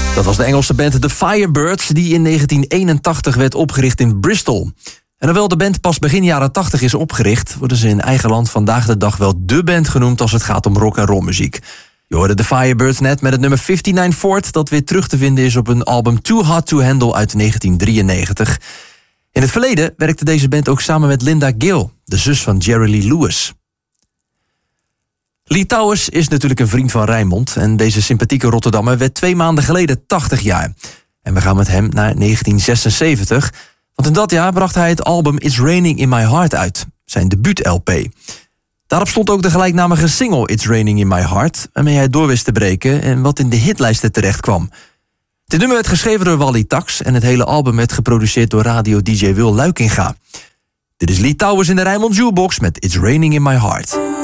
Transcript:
Dat was de Engelse band The Firebirds, die in 1981 werd opgericht in Bristol. En hoewel de band pas begin jaren 80 is opgericht, worden ze in eigen land vandaag de dag wel dé band genoemd als het gaat om rock en rollmuziek. Je hoorde The Firebirds net met het nummer 59 Fort, dat weer terug te vinden is op een album Too Hot to Handle uit 1993. In het verleden werkte deze band ook samen met Linda Gill, de zus van Jerry Lee Lewis. Lee Towers is natuurlijk een vriend van Rijnmond en deze sympathieke Rotterdammer werd 2 maanden geleden 80 jaar. En we gaan met hem naar 1976, want in dat jaar bracht hij het album It's Raining in My Heart uit, zijn debuut-LP. Daarop stond ook de gelijknamige single It's Raining in My Heart, waarmee hij door wist te breken en wat in de hitlijsten terecht kwam. Dit nummer werd geschreven door Wally Tax en het hele album werd geproduceerd door radio-dj Wil Luikinga. Dit is Lee Towers in de Rijnmond Jukebox met It's Raining in My Heart.